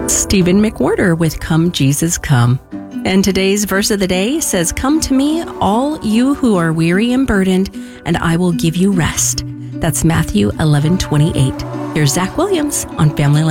Stephen McWhorter with Come Jesus Come. And today's verse of the day says, "Come to me, all you who are weary and burdened, and I will give you rest." That's Matthew 11:28. Here's Zach Williams on Family Life.